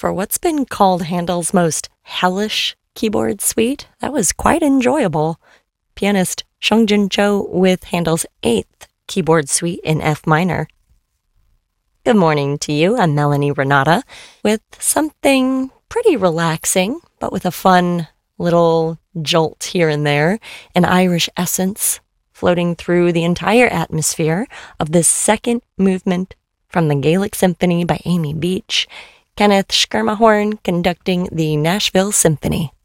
For what's been called Handel's most hellish keyboard suite, that was quite enjoyable. Pianist Seongjin Cho with Handel's 8th keyboard suite in F minor. Good morning to you. I'm Melanie Renata with something pretty relaxing, but with a fun little jolt here and there, an Irish essence floating through the entire atmosphere of this second movement from the Gaelic Symphony by Amy Beach, Kenneth Schermerhorn conducting the Nashville Symphony.